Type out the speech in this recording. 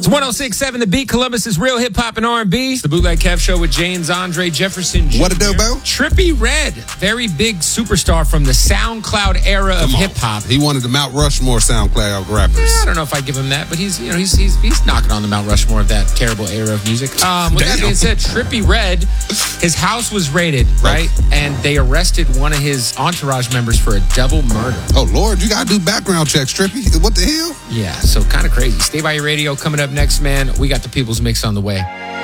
It's 106.7 The Beat, Columbus's real hip-hop and R&B. It's the Bootleg Kev Show with James Andre Jefferson Jr. What a do, Bo? Trippie Redd, very big superstar from the SoundCloud era of hip-hop. He wanted the Mount Rushmore SoundCloud rappers. I don't know if I give him that, but he's knocking on the Mount Rushmore of that terrible era of music. With that being said, Trippie Redd, his house was raided, right? And they arrested one of his entourage members for a double murder. Oh, Lord, you got to do background checks, Trippie. What the hell? Yeah, so kind of crazy. Stay by your radio. Coming up next, man, we got the People's Mix on the way.